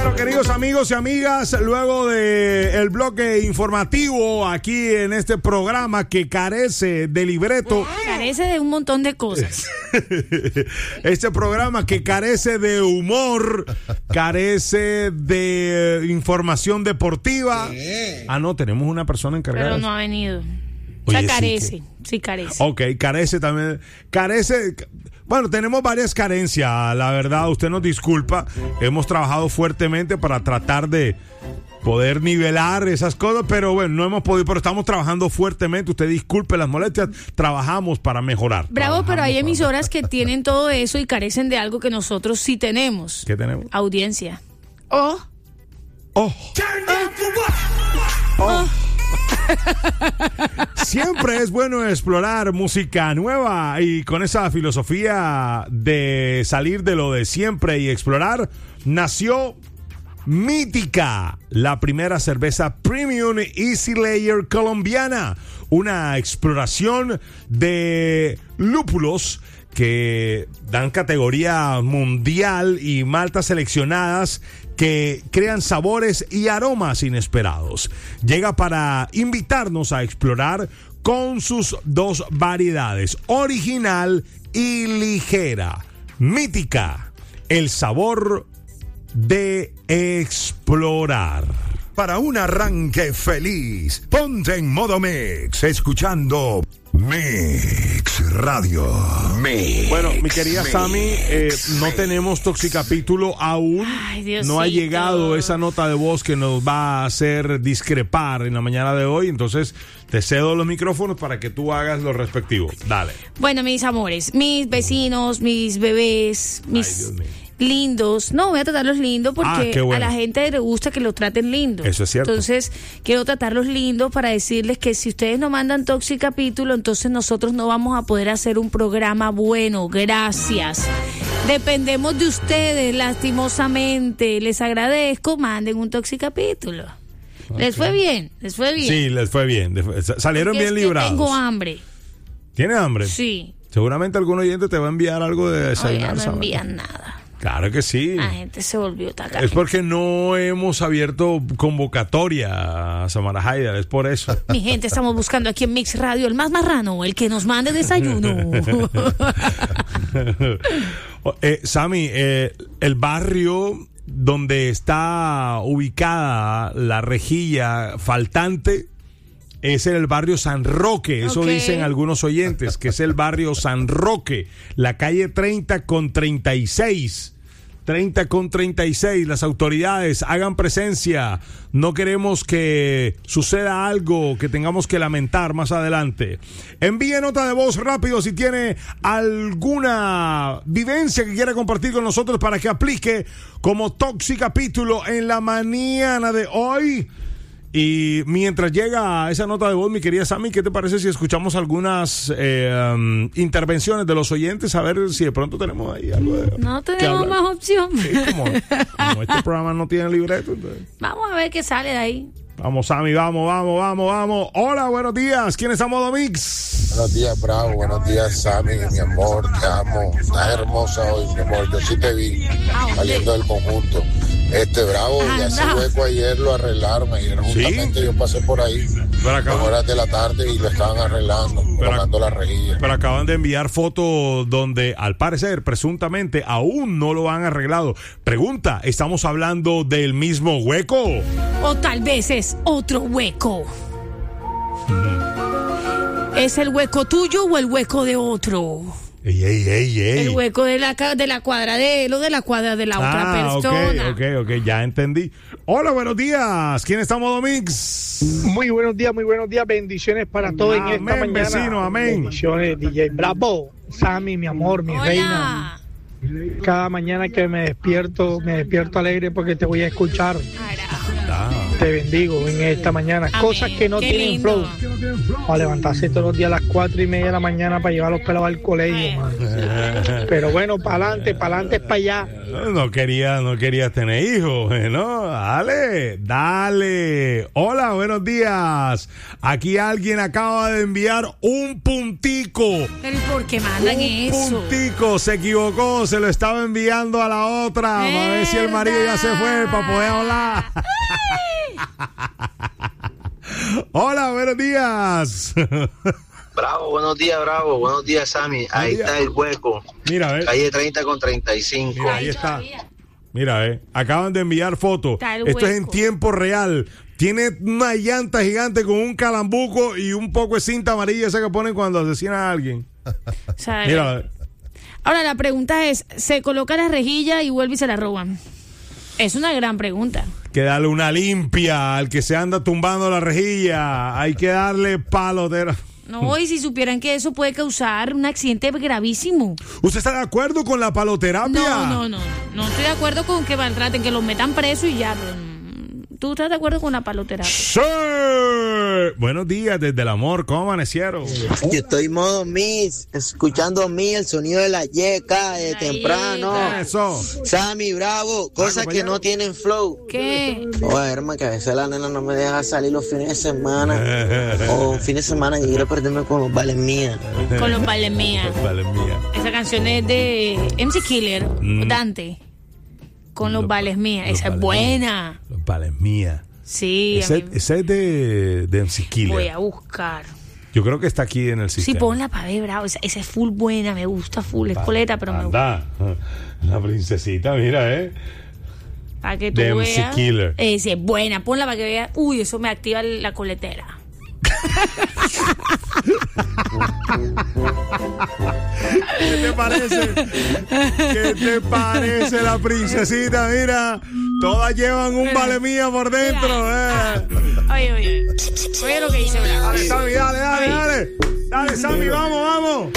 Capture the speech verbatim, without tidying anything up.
Bueno, queridos amigos y amigas, luego de el bloque informativo aquí en este programa que carece de libreto. Carece de un montón de cosas. Este programa que carece de humor, carece de información deportiva. ¿Qué? Ah, no, tenemos una persona encargada. Pero no ha venido. Oye, o sea, carece, sí, que... sí carece. Ok, carece también. Carece... Bueno, tenemos varias carencias, la verdad, usted nos disculpa. Hemos trabajado fuertemente para tratar de poder nivelar esas cosas, pero bueno, no hemos podido, pero estamos trabajando fuertemente. Usted disculpe las molestias, trabajamos para mejorar. Bravo, pero hay emisoras que tienen todo eso y carecen de algo que nosotros sí tenemos. ¿Qué tenemos? Audiencia. Oh. Oh. Oh. Oh. Siempre es bueno explorar música nueva y con esa filosofía de salir de lo de siempre y explorar, nació Mítica, la primera cerveza premium Easy Layer colombiana, una exploración de lúpulos que dan categoría mundial y maltas seleccionadas que crean sabores y aromas inesperados. Llega para invitarnos a explorar con sus dos variedades, original y ligera. Mítica, el sabor de explorar. Para un arranque feliz, ponte en modo mix, escuchando Mix Radio. Mix. Bueno, mi querida Mix, Sammy, eh, no tenemos Toxicapítulo aún. Ay, Diosito. No ha llegado esa nota de voz que nos va a hacer discrepar en la mañana de hoy. Entonces, te cedo los micrófonos para que tú hagas lo respectivo. Dale. Bueno, mis amores, mis vecinos, mis bebés, mis... Ay, Dios mío. Lindos, no voy a tratarlos lindos porque ah, bueno. a la gente le gusta que los traten lindos. Eso es cierto. Entonces, quiero tratarlos lindos para decirles que si ustedes no mandan Toxicapítulo, entonces nosotros no vamos a poder hacer un programa bueno. Gracias. Dependemos de ustedes, lastimosamente. Les agradezco, manden un Toxicapítulo. Okay. ¿Les fue bien? ¿Les fue bien? Sí, les fue bien. Salieron porque bien es librados. Que tengo hambre. ¿Tienes hambre? Sí. Seguramente algún oyente te va a enviar algo de desayunar. Oye, no envían nada. Claro que sí. La gente se volvió tacaña. Es porque no hemos abierto convocatoria a Samara Haider, es por eso. Mi gente, estamos buscando aquí en Mix Radio el más marrano, el que nos mande desayuno. eh, Sammy, eh, el barrio donde está ubicada la rejilla faltante es el barrio San Roque, eso okay. Dicen algunos oyentes, que es el barrio San Roque, la calle treinta con treinta y seis. treinta con treinta y seis, las autoridades hagan presencia, no queremos que suceda algo que tengamos que lamentar más adelante. Envíe nota de voz rápido si tiene alguna vivencia que quiera compartir con nosotros para que aplique como Toxicapítulo en la mañana de hoy. Y mientras llega esa nota de voz, mi querida Sammy, ¿qué te parece si escuchamos algunas eh, um, intervenciones de los oyentes? A ver si de pronto tenemos ahí algo de, no tenemos más opción. Sí, como, como este programa no tiene libreto, entonces. Vamos a ver qué sale de ahí. Vamos, Sammy, vamos, vamos, vamos, vamos. Hola, buenos días. ¿Quién está en modo mix? Buenos días, Bravo. Buenos días, Sammy, mi amor. Te amo. Estás hermosa hoy, mi amor. Yo sí te vi saliendo del conjunto. Este, Bravo, Anda. ya ese hueco ayer lo arreglaron. Ayer justamente ¿sí? Yo pasé por ahí a horas de la tarde y lo estaban arreglando, colocando la rejilla. Pero acaban de enviar fotos donde, al parecer, presuntamente, aún no lo han arreglado. Pregunta, ¿estamos hablando del mismo hueco? O tal vez es otro hueco. Mm. ¿Es el hueco tuyo o el hueco de otro? Ey, ey, ey, ey. El hueco de la, de la cuadra de él o de la cuadra de la ah, otra persona. Ok, ok, ok, ya entendí. Hola, buenos días. ¿Quién está en modo mix? Muy buenos días, muy buenos días. Bendiciones para todos en esta mañana. Vecino, amén. Bendiciones, D J Bravo, Sammy, mi amor, mi Hola. reina. Cada mañana que me despierto, me despierto alegre porque te voy a escuchar. Ah. Te bendigo en esta mañana. Amén. Cosas que no Qué tienen lindo. flow. Para levantarse todos los días a las cuatro y media de la mañana para llevar a los pelados al colegio, man. Pero bueno, para adelante, para adelante es para allá. No quería, no querías tener hijos, ¿no? Dale, dale. Hola, buenos días. Aquí alguien acaba de enviar un puntico. ¿Pero y por qué mandan un eso? puntico, se equivocó, se lo estaba enviando a la otra. ¿Verdad? A ver si el marido ya se fue para poder hablar. Hola, buenos días. Bravo, buenos días, Bravo. Buenos días, Sammy. Ahí días. está el hueco. Mira, a ver. Calle treinta con treinta y cinco. Mira, ahí está. Mira, eh, acaban de enviar fotos. Está el Esto es en hueco. tiempo real. Tiene una llanta gigante con un calambuco y un poco de cinta amarilla esa que ponen cuando asesinan a alguien. O sea, Mira, ahora la pregunta es, ¿se coloca la rejilla y vuelve y se la roban? Es una gran pregunta. que darle una limpia al que se anda tumbando la rejilla. Hay que darle palotera. No, y si supieran que eso puede causar un accidente gravísimo. ¿Usted está de acuerdo con la paloterapia? No, no, no. No estoy de acuerdo con que maltraten, que los metan preso y ya. ¿Tú estás de acuerdo con la paloterapia? ¡Sí! Buenos días desde el amor. ¿Cómo amanecieron? Yo estoy modo Miss, escuchando a mí el sonido de la yeca de La temprano. yeca. Eso. Sammy, Bravo, cosas que no tienen flow. ¿Qué? Oye, hermano, que a veces la nena no me deja salir los fines de semana. O un fin de semana que quiero perderme con los vales mías. Con los vales mías. Vale, mía. Esa canción es de M C Killer, Mm. Dante. Con los, Los- vales mías. los Esa es vales buena. Los vales mía. Sí, a Ese, mí- ese es de, de M C Killer. voy a buscar. Yo creo que está aquí en el Sí, sistema. ponla para ver, Bravo. Esa, esa es full buena, me gusta full. Es coleta, pero me gusta. Anda. La princesita, mira, ¿eh? Para que tú de M C veas. Killer. Esa es buena, ponla para que veas. Uy, eso me activa la coletera. ¿Qué te parece? ¿Qué te parece la princesita? Mira, todas llevan un vale mía por dentro, ¿eh? Oye, oye. Oye lo que dice Bravo. Dale, Sammy, dale, dale, dale. Dale, Sammy, vamos, vamos.